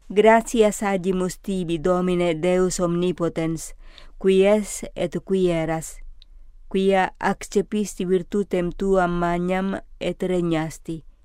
Gratias agimus tibi, Domine Deus omnipotens, qui es et qui eras, quia accepisti virtutem tuam magnam et regnasti,